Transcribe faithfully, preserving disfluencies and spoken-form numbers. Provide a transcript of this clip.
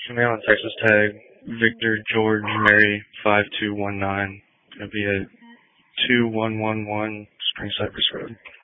Email and Texas tag Victor George Mary five two one nine. Gonna be at two one one one Spring Cypress Road.